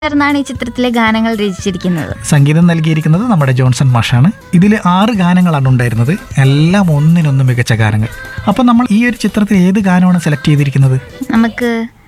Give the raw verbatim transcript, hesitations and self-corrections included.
ാണ് ഈ ചിത്രത്തിലെ ഗാനങ്ങൾ രചിച്ചിരിക്കുന്നത്. സംഗീതം നൽകിയിരിക്കുന്നത് നമ്മുടെ ജോൺസൺ മാഷാണ്. ഇതിൽ ആറ് ഗാനങ്ങളാണ് ഉണ്ടായിരുന്നത്, എല്ലാം ഒന്നിനൊന്ന് മികച്ച ഗാനങ്ങൾ. അപ്പോൾ നമ്മൾ ഈ ഒരു ചിത്രത്തിൽ ഏത് ഗാനമാണ് സെലക്ട് ചെയ്തിരിക്കുന്നത്? നമുക്ക്